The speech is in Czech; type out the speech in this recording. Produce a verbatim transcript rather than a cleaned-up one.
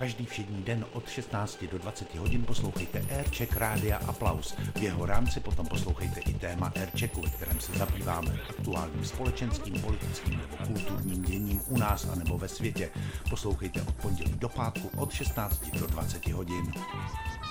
Každý všední den od šestnácti do dvaceti hodin poslouchejte Aircheck Rádia Aplaus. V jeho rámci potom poslouchejte i téma Airchecku, ve kterém se zabýváme aktuálním společenským, politickým nebo kulturním děním u nás anebo ve světě. Poslouchejte od pondělí do pátku od šestnácti do dvaceti hodin.